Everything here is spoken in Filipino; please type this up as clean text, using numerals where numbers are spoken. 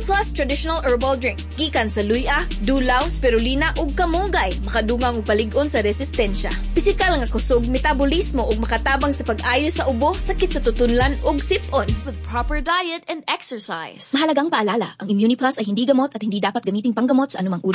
Plus Traditional Herbal Drink. Gikan sa luya, dulaw, spirulina ug kamunggay, makadungang og palig-on sa resistensya. Pisikal nga kusog, metabolismo ug makatabang sa pag-ayo sa ubo, sakit sa tutunlan ug sip-on. With proper diet and exercise. Mahalagang paalala, ang Immuniplus ay hindi gamot at hindi dapat gamiting panggamot sa anumang uri